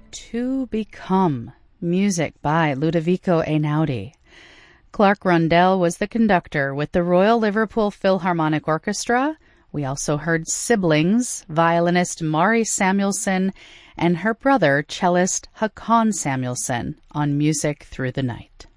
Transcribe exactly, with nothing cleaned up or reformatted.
To Become, music by Ludovico Einaudi. Clark Rundell was the conductor with the Royal Liverpool Philharmonic Orchestra. We also heard siblings, violinist Mari Samuelson and her brother, cellist Haakon Samuelson, on Music Through the Night.